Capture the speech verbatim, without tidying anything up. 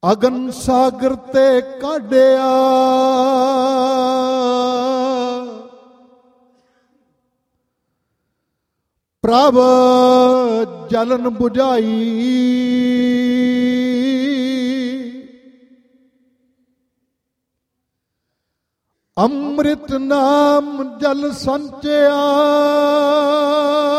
ਅਗਨ ਸਾਗਰ ਤੇ ਕਾਢਿਆ, ਪ੍ਰਭ ਜਲਨ ਬੁਝਾਈ। ਅੰਮ੍ਰਿਤ ਨਾਮ ਜਲ ਸੰਚਿਆ,